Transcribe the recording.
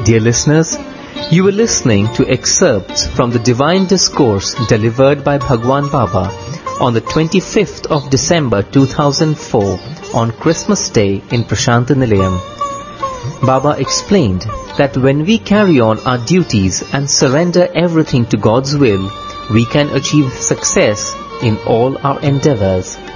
Dear listeners, you were listening to excerpts from the Divine Discourse delivered by Bhagwan Baba on the 25th of December 2004 on Christmas Day in Prasanthi Nilayam. Baba explained that when we carry on our duties and surrender everything to God's will, we can achieve success in all our endeavors.